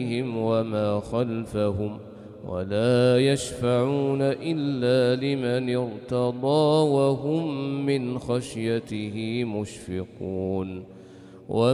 وما خلفهم ولا يشفعون إلا لمن ارتضى وهم من خشيته مشفقون